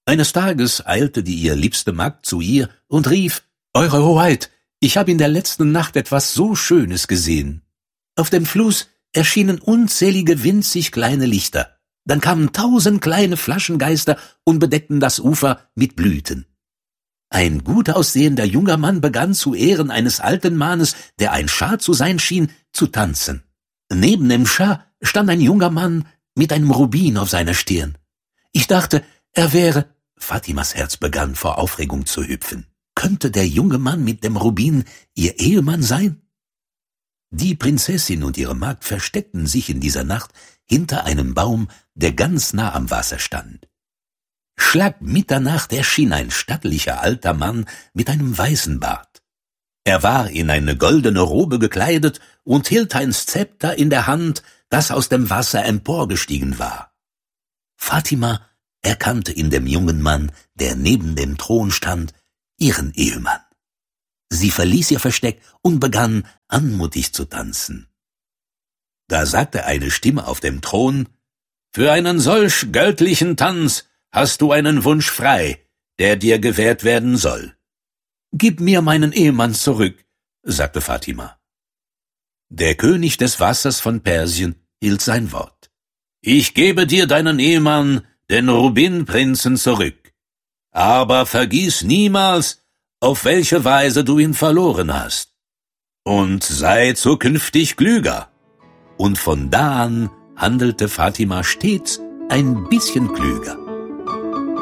Eines Tages eilte die ihr liebste Magd zu ihr und rief: »Eure Hoheit, ich habe in der letzten Nacht etwas so Schönes gesehen. Auf dem Fluss erschienen unzählige winzig kleine Lichter. Dann kamen 1000 kleine Flaschengeister und bedeckten das Ufer mit Blüten. Ein gut aussehender junger Mann begann zu Ehren eines alten Mannes, der ein Schah zu sein schien, zu tanzen. Neben dem Schah stand ein junger Mann mit einem Rubin auf seiner Stirn. Ich dachte, er wäre…« Fatimas Herz begann vor Aufregung zu hüpfen. Könnte der junge Mann mit dem Rubin ihr Ehemann sein? Die Prinzessin und ihre Magd versteckten sich in dieser Nacht hinter einem Baum, der ganz nah am Wasser stand. Schlag Mitternacht erschien ein stattlicher alter Mann mit einem weißen Bart. Er war in eine goldene Robe gekleidet und hielt ein Zepter in der Hand, das aus dem Wasser emporgestiegen war. Fatima erkannte in dem jungen Mann, der neben dem Thron stand, ihren Ehemann. Sie verließ ihr Versteck und begann anmutig zu tanzen. Da sagte eine Stimme auf dem Thron: »Für einen solch göttlichen Tanz hast du einen Wunsch frei, der dir gewährt werden soll.« »Gib mir meinen Ehemann zurück«, sagte Fatima. Der König des Wassers von Persien hielt sein Wort. »Ich gebe dir deinen Ehemann, den Rubinprinzen, zurück. Aber vergiss niemals, auf welche Weise du ihn verloren hast. Und sei zukünftig klüger.« Und von da an handelte Fatima stets ein bisschen klüger.